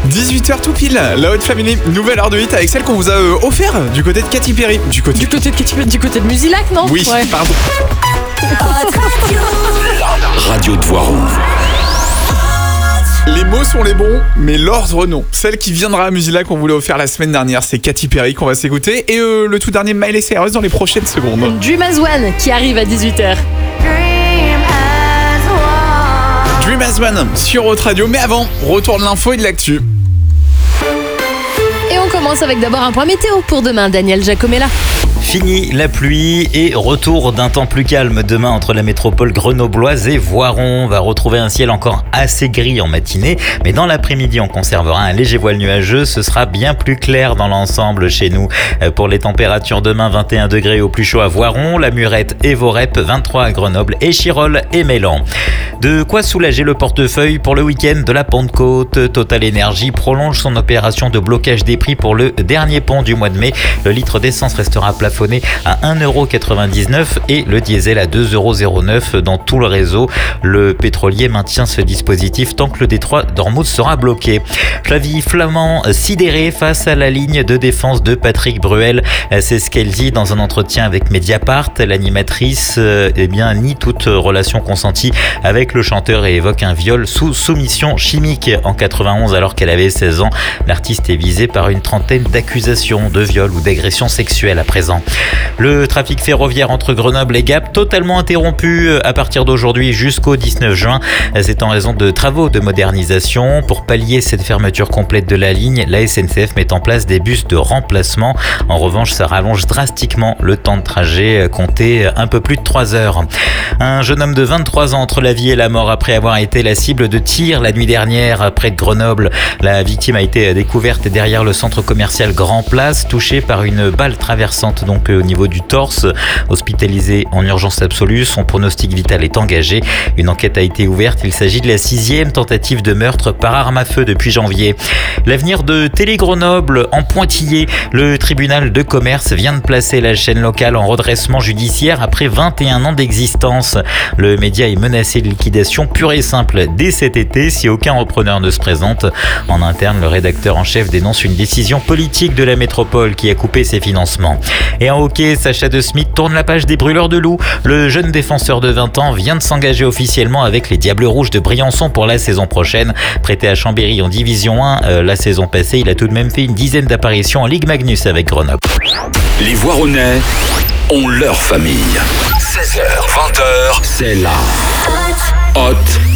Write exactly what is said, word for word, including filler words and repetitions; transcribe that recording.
dix-huit heures tout pile, la Haute Family, nouvelle heure de hit avec celle qu'on vous a euh, offert du côté de Katy Perry. Du côté, du côté de Katy Perry, du côté de Musilac, non? Oui, ouais. pardon. Radio de Voiron. Les mots sont les bons, mais l'ordre non. Celle qui viendra à Musilac qu'on voulait offert la semaine dernière, c'est Katy Perry qu'on va s'écouter. Et euh, le tout dernier Miley Cyrus dans les prochaines secondes. Dream as One qui arrive à dix-huit heures. Dream as One sur Haute Radio. Mais avant, retour de l'info et de l'actu. Et on commence avec d'abord un point météo pour demain. Daniel Giacomella. Fini la pluie et retour d'un temps plus calme demain entre la métropole grenobloise et Voiron. On va retrouver un ciel encore assez gris en matinée, mais dans l'après-midi on conservera un léger voile nuageux. Ce sera bien plus clair dans l'ensemble chez nous. Pour les températures demain, vingt et un degrés au plus chaud à Voiron, La Murette et Vorep, vingt-trois à Grenoble et Chirol et Mélan. De quoi soulager le portefeuille pour le week-end de la Pentecôte. Total Énergie prolonge son opération de blocage des prix pour le dernier pont du mois de mai. Le litre d'essence restera plafonné à un euro quatre-vingt-dix-neuf et le diesel à deux euros zéro neuf dans tout le réseau. Le pétrolier maintient ce dispositif tant que le détroit d'Ormuz sera bloqué. Flavie Flament sidérée face à la ligne de défense de Patrick Bruel. C'est ce qu'elle dit dans un entretien avec Mediapart. L'animatrice eh bien, nie toute relation consentie avec le chanteur et évoque un viol sous soumission chimique en quatre-vingt-onze alors qu'elle avait seize ans. L'artiste est visé par une trentaine d'accusations de viol ou d'agression sexuelle à présent. Le trafic ferroviaire entre Grenoble et Gap totalement interrompu à partir d'aujourd'hui jusqu'au dix-neuf juin. C'est en raison de travaux de modernisation. Pour pallier cette fermeture complète de la ligne, la S N C F met en place des bus de remplacement. En revanche, ça rallonge drastiquement le temps de trajet, compté un peu plus de trois heures. Un jeune homme de vingt-trois ans entre la vie et la mort après avoir été la cible de tirs la nuit dernière près de Grenoble. La victime a été découverte derrière le centre commercial Grand Place, touchée par une balle traversante donc au niveau du torse. Hospitalisé en urgence absolue, son pronostic vital est engagé. Une enquête a été ouverte. Il s'agit de la sixième tentative de meurtre par arme à feu depuis janvier. L'avenir de Télé Grenoble en pointillé. Le tribunal de commerce vient de placer la chaîne locale en redressement judiciaire après vingt et un ans d'existence. Le média est menacé de liquidation pure et simple dès cet été si aucun repreneur ne se présente. En interne, le rédacteur en chef dénonce une décision politique de la métropole qui a coupé ses financements. Et en hockey, Sacha De Smith tourne la page des brûleurs de loups. Le jeune défenseur de vingt ans vient de s'engager officiellement avec les Diables Rouges de Briançon pour la saison prochaine. Prêté à Chambéry en Division un euh, la saison passée, il a tout de même fait une dizaine d'apparitions en Ligue Magnus avec Grenoble. Les Voironnais ont leur famille. seize heures, vingt heures, c'est la Haute